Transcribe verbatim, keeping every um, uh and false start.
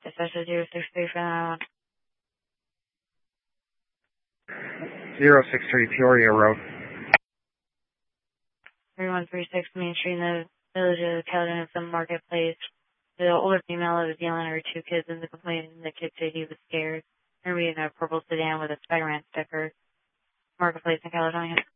Especially zero six three for that one. zero six three Peoria Road. three one three six Main Street in the village of Caledonia, some marketplace. The older female that was yelling at her two kids in the complaint, and the kid said he was scared. They're in a purple sedan with a Spider-Man sticker. Marketplace in Caledonia.